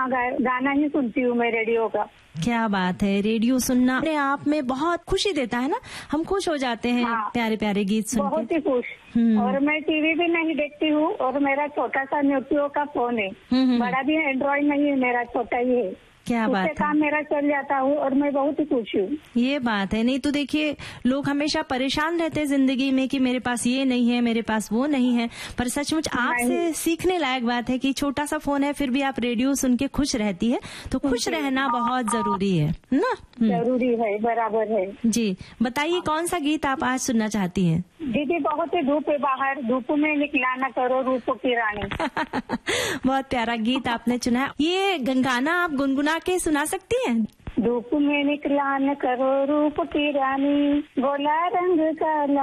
गाना ही सुनती हूँ मैं रेडियो का। क्या बात है, रेडियो सुनना अपने आप में बहुत खुशी देता है ना, हम खुश हो जाते हैं। हाँ, प्यारे प्यारे गीत सुन के बहुत ही खुश। और मैं टीवी भी नहीं देखती हूँ और मेरा छोटा सा नोकियो का फोन है, बड़ा भी एंड्रॉइड नहीं है, मेरा छोटा ही है। क्या बात है, काम मेरा चल जाता हूँ और मैं बहुत ही खुश हूँ। ये बात है। नहीं तो देखिए, लोग हमेशा परेशान रहते हैं जिंदगी में कि मेरे पास ये नहीं है, मेरे पास वो नहीं है, पर सचमुच आपसे सीखने लायक बात है कि छोटा सा फोन है फिर भी आप रेडियो सुन के खुश रहती है, तो खुश रहना बहुत जरूरी है ना। जरूरी है, बराबर है जी। बताइए कौन सा गीत आप आज सुनना चाहती हैं? दीदी, बहुत ही धूप है बाहर, धूप में निकला न करो रूप की रानी। बहुत प्यारा गीत आपने चुना है। ये गाना आप गुनगुना के सुना सकती हैं? धूप में निकला न करो रूप की रानी, बोला रंग काला।